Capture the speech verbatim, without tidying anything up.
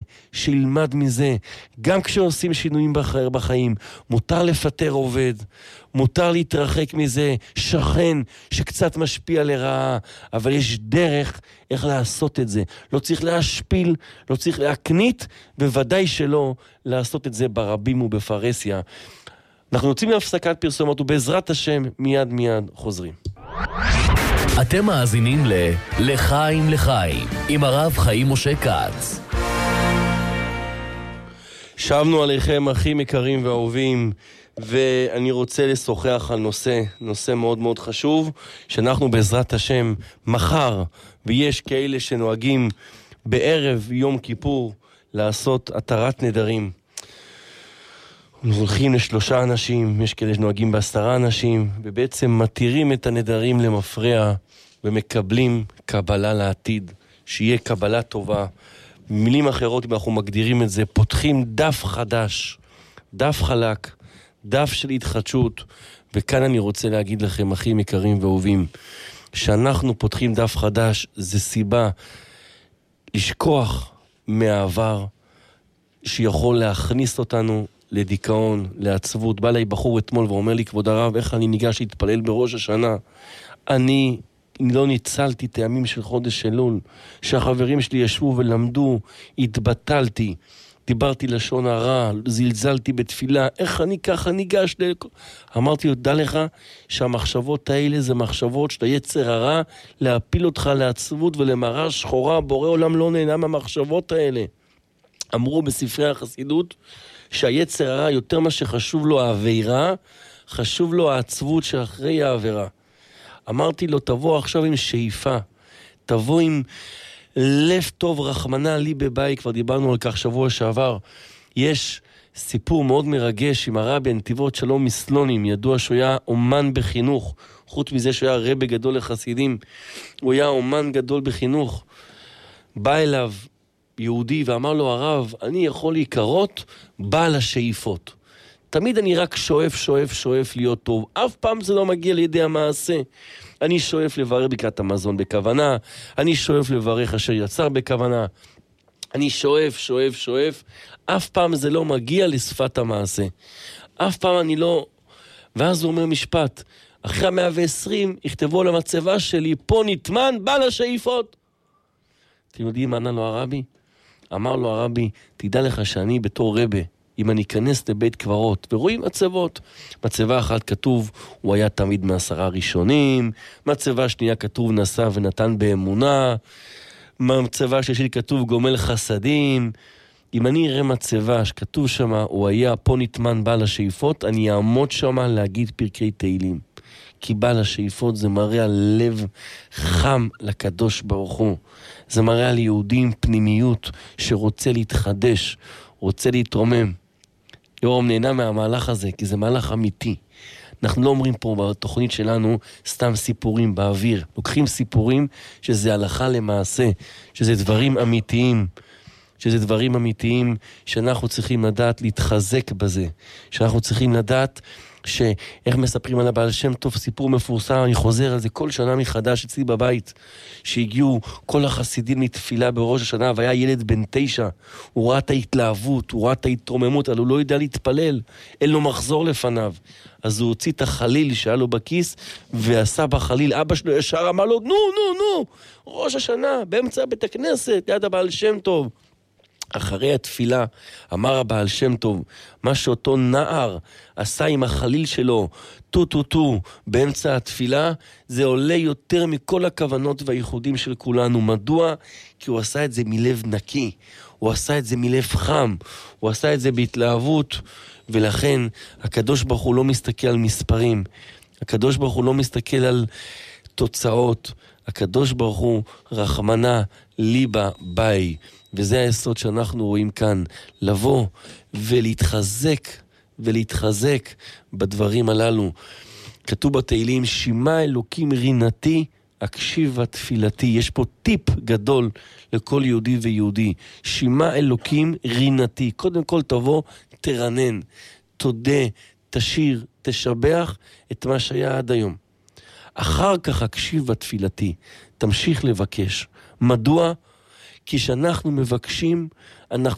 שילמד מזה. גם כשעושים שינויים בחיים, מותר לפטר עובד, מותר להתרחק מזה, שכן שקצת משפיע לרעה, אבל יש דרך איך לעשות את זה. לא צריך להשפיל, לא צריך להקנית, בוודאי שלא לעשות את זה ברבים ובפרסיה. אנחנו יוצאים להפסקת פרסומות, ובעזרת השם מיד מיד חוזרים. אתם מאזינים ל- לחיים לחיים, עם הרב חיים משה כץ. שבנו עליכם אחים יקרים ואהובים, ואני רוצה לשוחח על נושא, נושא מאוד מאוד חשוב, שאנחנו בעזרת השם מחר, ויש כאלה שנוהגים בערב יום כיפור לעשות התרת נדרים. הולכים לשלושה אנשים, יש כאלה שנוהגים בעשרה אנשים, ובעצם מתירים את הנדרים למפרע, ומקבלים קבלה לעתיד, שיהיה קבלה טובה. במילים אחרות, אם אנחנו מגדירים את זה, פותחים דף חדש, דף חלק, דף של התחדשות, וכאן אני רוצה להגיד לכם, אחים יקרים ואהובים, שאנחנו פותחים דף חדש, זה סיבה לשכוח מהעבר, שיכול להכניס אותנו לדיכאון, לעצבות. בא לי בחור אתמול ואומר לי, כבוד הרב, איך אני ניגש להתפלל בראש השנה? אני לא ניצלתי טעמים של חודש אלול, שהחברים שלי ישבו ולמדו, התבטלתי, דיברתי לשון הרע, זלזלתי בתפילה, איך אני ככה ניגש ל... אמרתי, יודע לך שהמחשבות האלה זה מחשבות של היצר הרע, להפיל אותך לעצבות ולמראה שחורה, בורא עולם לא נהנה מהמחשבות האלה. אמרו בספרי החסידות, שהיצר הרע יותר מה שחשוב לו העבירה, חשוב לו העצבות שאחרי העבירה. אמרתי לו, תבוא עכשיו עם שאיפה, תבוא עם לב טוב, רחמנה לי בבית, כבר דיברנו על כך שבוע שעבר. יש סיפור מאוד מרגש עם הרבי נתיבות שלום מסלונים, ידוע שהוא היה אומן בחינוך, חוץ מזה שהוא היה רבי גדול לחסידים, הוא היה אומן גדול בחינוך. בא אליו יהודי ואמר לו, הרב, אני יכול להיקרות בעל השאיפות. תמיד אני רק שואף, שואף, שואף להיות טוב. אף פעם זה לא מגיע לידי המעשה. אני שואף לברך ברכת המזון בכוונה, אני שואף לברך אשר יצר בכוונה. אני שואף, שואף, שואף. אף פעם זה לא מגיע לשפת המעשה. אף פעם אני לא... ואז הוא אומר משפט, אחרי המאה ועשרים יכתבו למצבה שלי, פה נטמן בעל השאיפות. אתם יודעים מה ענה לו הרבי? אמר לו הרבי, תדע לך שאני בתור רבה, אם אני אכנס לבית קברות, ורואים מצבות, מצבה אחת כתוב, הוא היה תמיד מעשרה ראשונים, מצבה שנייה כתוב, נסע ונתן באמונה, מצבה שלישית כתוב, גומל חסדים. אם אני אראה מצבה שכתוב שמה, הוא היה פה נטמן בעל השאיפות, אני אעמוד שמה להגיד פרקי תהילים. כי בעל השאיפות זה מראה על לב חם לקדוש ברוך הוא. זה מראה על יהודים פנימיות שרוצה להתחדש, רוצה להתרומם. יורם נהנה מהמהלך הזה, כי זה מהלך אמיתי. אנחנו לא אומרים פה בתוכנית שלנו סתם סיפורים באוויר. לוקחים סיפורים שזה הלכה למעשה, שזה דברים אמיתיים, שזה דברים אמיתיים שאנחנו צריכים לדעת להתחזק בזה. שאנחנו צריכים לדעת שאיך מספרים על הבעל שם טוב, סיפור מפורסם, אני חוזר על זה כל שנה מחדש אצלי בבית, שהגיעו כל החסידים מתפילה בראש השנה, והיה ילד בן תשע, הוא ראה את ההתלהבות, הוא ראה את ההתרוממות, אבל הוא לא יודע להתפלל, אין לו מחזור לפניו. אז הוא הוציא את החליל שהיה לו בכיס, ועשה בחליל, אבא שלו ישר אמר לו, נו, נו, נו, ראש השנה, באמצע בית הכנסת, יד הבעל שם טוב. אחרי התפילה, אמר הבעל שם טוב, מה שאותו נער עשה עם החליל שלו, טו טו טו, באמצע התפילה, זה עולה יותר מכל הכוונות והייחודים של כולנו. מדוע? כי הוא עשה את זה מלב נקי, הוא עשה את זה מלב חם, הוא עשה את זה בהתלהבות, ולכן הקדוש ברוך הוא לא מסתכל על מספרים, הקדוש ברוך הוא לא מסתכל על תוצאות, הקדוש ברוך הוא רחמנה ליבה ביי. וזה היסוד שאנחנו רואים כאן, לבוא ולהתחזק ולהתחזק בדברים הללו. כתוב בתהילים, שימה אלוקים רינתי, הקשיבה תפילתי. יש פה טיפ גדול לכל יהודי ויהודי. שימה אלוקים רינתי. קודם כל תבוא, תרנן, תודה, תשיר, תשבח את מה שהיה עד היום. אחר כך הקשיבה תפילתי. תמשיך לבקש. מדוע? כי שאנחנו מבקשים, אנחנו